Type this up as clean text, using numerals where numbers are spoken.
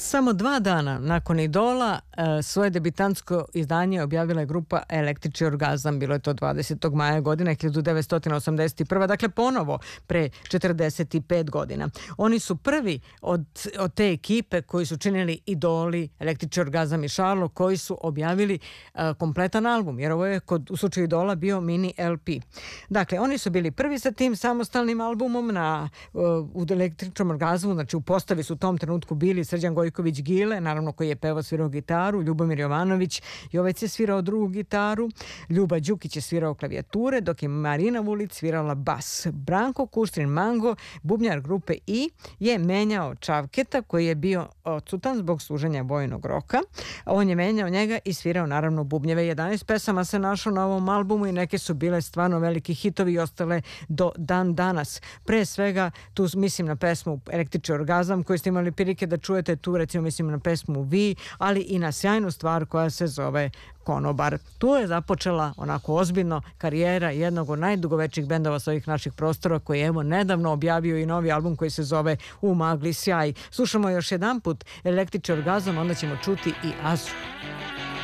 Samo 2 dana nakon Idola svoje debitantsko izdanje objavila je grupa Električni orgazam. Bilo je to 20. maja godine 1981. Dakle, ponovo pre 45 godina. Oni su prvi od te ekipe koji su činili Idoli, Električni orgazam i Šarlo, koji su objavili kompletan album, jer ovo je u slučaju Idola bio mini LP. Dakle, oni su bili prvi sa tim samostalnim albumom u Električnom orgazmu, znači u postavi su u tom trenutku bili Srđan Gojković Gile, naravno koji je pevao, svirao gitaru, Ljubomir Jovanović Jovec je svirao drugu gitaru, Ljuba Đukić je svirao klavijature, dok je Marina Vulić svirala bas. Branko Kuštrin Mango, bubnjar grupe I, je menjao Čavketa koji je bio odsutan zbog služenja vojnog roka. On je menjao njega i svirao naravno bubnjeve. 11 pesama se našlo na ovom albumu i neke su bile stvarno veliki hitovi i ostale do dan danas. Pre svega tu mislim na pesmu Električni orgazam koju ste imali prilike da čujete, tu recimo mislim na pesmu Vi, ali i na sjajnu stvar koja se zove Konobar. Tu je započela onako ozbiljno karijera jednog od najdugovečnijih bendova s ovih naših prostora koji je evo nedavno objavio i novi album koji se zove U magli sjaj. Slušamo još jedan put Električni orgazam, onda ćemo čuti i Azu.